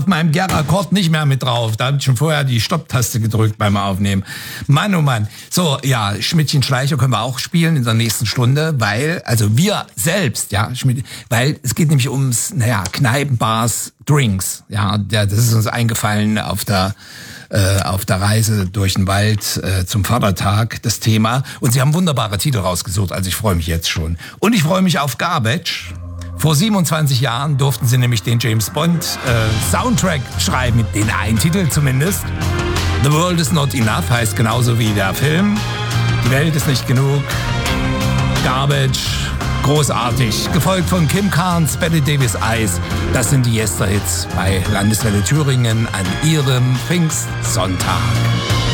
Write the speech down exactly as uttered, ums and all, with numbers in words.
auf meinem Gera-Chord nicht mehr mit drauf. Da habe ich schon vorher die Stopptaste gedrückt beim Aufnehmen. Mann, oh Mann. So, ja, Schmidtchen Schleicher können wir auch spielen in der nächsten Stunde, weil, also wir selbst, ja, Schmidt, weil es geht nämlich ums, naja, Kneipen, Bars, Drinks. Ja, der, das ist uns eingefallen auf der äh, auf der Reise durch den Wald äh, zum Vatertag, das Thema. Und sie haben wunderbare Titel rausgesucht, also ich freue mich jetzt schon. Und ich freue mich auf Garbage. Vor siebenundzwanzig Jahren durften sie nämlich den James Bond äh, Soundtrack schreiben, den einen Titel zumindest. The World is Not Enough heißt genauso wie der Film. Die Welt ist nicht genug. Garbage, großartig. Gefolgt von Kim Carnes, Betty Davis Eyes. Das sind die Yester-Hits bei Landeswelle Thüringen an ihrem Pfingstsonntag.